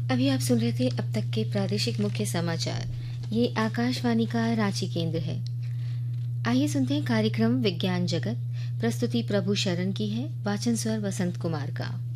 अभी आप सुन रहे थे अब तक के प्रादेशिक मुख्य समाचार। ये आकाशवाणी का रांची केंद्र है। आइए सुनते हैं कार्यक्रम विज्ञान जगत। प्रस्तुति प्रभु शरण की है। वाचन स्वर वसंत कुमार का।